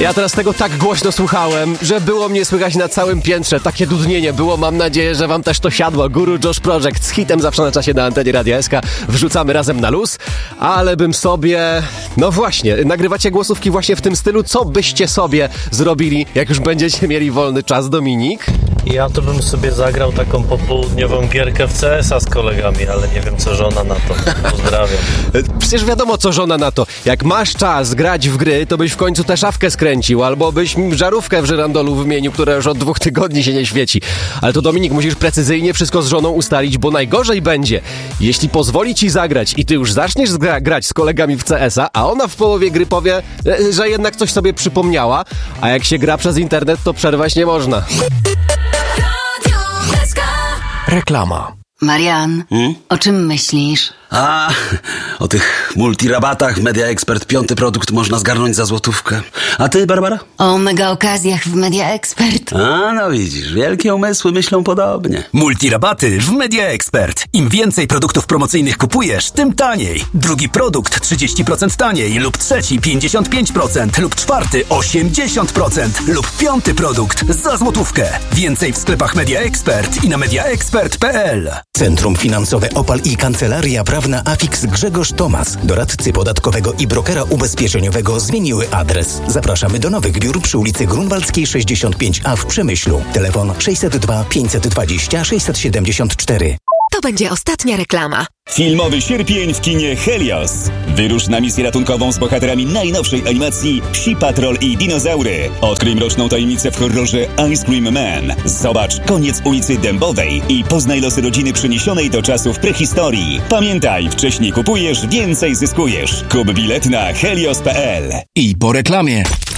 Ja teraz tego tak głośno słuchałem, że było mnie słychać na całym piętrze. Takie dudnienie było, mam nadzieję, że wam też to siadło. Guru Josh Project z hitem zawsze na czasie na antenie Radia SK. Wrzucamy razem na luz, ale bym sobie... No właśnie, nagrywacie głosówki właśnie w tym stylu. Co byście sobie zrobili, jak już będziecie mieli wolny czas, Dominik? Ja to bym sobie zagrał taką popołudniową gierkę w CS-a z kolegami, ale nie wiem, co żona na to. Pozdrawiam. Przecież wiadomo, co żona na to. Jak masz czas grać w gry, to byś w końcu tę szafkę skręcił, albo byś żarówkę w żyrandolu wymienił, która już od 2 tygodni się nie świeci. Ale to, Dominik, musisz precyzyjnie wszystko z żoną ustalić, bo najgorzej będzie, jeśli pozwoli ci zagrać i ty już zaczniesz grać z kolegami w CS-a, a ona w połowie gry powie, że jednak coś sobie przypomniała, a jak się gra przez internet, to przerwać nie można. Reklama. Marian, o czym myślisz? O tych multirabatach Media Expert 5. produkt można zgarnąć za złotówkę. A ty, Barbara? O mega okazjach w Media Expert. No widzisz, wielkie umysły myślą podobnie. Multirabaty w Media Expert. Im więcej produktów promocyjnych kupujesz, tym taniej. Drugi produkt 30% taniej lub trzeci 55% lub czwarty 80% lub 5. produkt za złotówkę. Więcej w sklepach Media Expert i na mediaexpert.pl. Centrum Finansowe Opal i Kancelaria Prawna Afix Grzegorz Tomas, doradcy podatkowego i brokera ubezpieczeniowego, zmieniły adres. Zapraszamy do nowych biur przy ulicy Grunwaldzkiej 65A w Przemyślu. Telefon 602 520 674. To będzie ostatnia reklama. Filmowy sierpień w kinie Helios. Wyrusz na misję ratunkową z bohaterami najnowszej animacji Psi Patrol i Dinozaury. Odkryj mroczną tajemnicę w horrorze Ice Cream Man. Zobacz Koniec ulicy Dębowej i poznaj losy rodziny przeniesionej do czasów prehistorii. Pamiętaj, wcześniej kupujesz, więcej zyskujesz. Kup bilet na helios.pl. I po reklamie.